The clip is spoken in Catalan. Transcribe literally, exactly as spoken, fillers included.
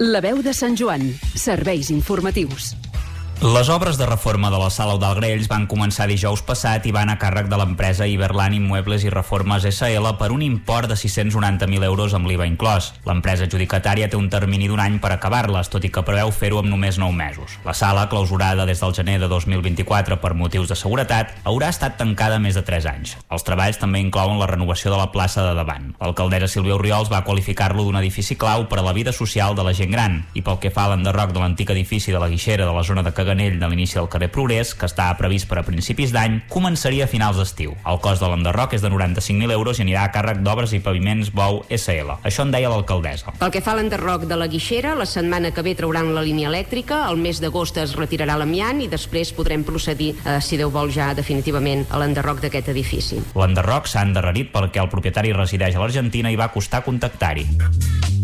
La veu de Sant Joan. Serveis informatius. Les obres de reforma de la Sala Eudald van començar dijous passat i van a càrrec de l'empresa Iberlan Immuebles i Reformes essa ele per un import de sis-cents noranta mil euros amb l'I V A inclòs. L'empresa adjudicatària té un termini d'un any per acabar-les, tot i que preveu fer-ho amb només nou mesos. La sala, clausurada des del gener de dos mil vint-i-quatre per motius de seguretat, haurà estat tancada més de tres anys. Els treballs també inclouen la renovació de la plaça de davant. L'alcaldessa Sílvia Orriols va qualificar-lo d'un edifici clau per a la vida social de la gent gran, i pel que fa a l'enderroc de l'antic edifici de la Guixera de la zona de Caganell de l'inici del carrer Progrés, que estava previst per a principis d'any, començaria a finals d'estiu. El cost de l'enderroc és de noranta-cinc mil euros i anirà a càrrec d'Obres i Paviments Bou essa ele. Això en deia l'alcaldessa. Pel que fa a l'enderroc de la Guixera, la setmana que ve trauran la línia elèctrica, el mes d'agost es retirarà l'amiant i després podrem procedir, eh, si Déu vol, ja definitivament a l'enderroc d'aquest edifici. L'enderroc s'ha endarrerit perquè el propietari resideix a l'Argentina i va costar contactar-hi.